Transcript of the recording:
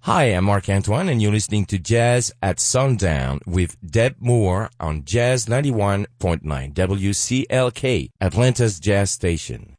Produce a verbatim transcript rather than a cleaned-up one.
Hi, I'm Mark Antoine, and you're listening to Jazz at Sundown with Deb Moore on Jazz ninety-one point nine W C L K, Atlanta's Jazz Station.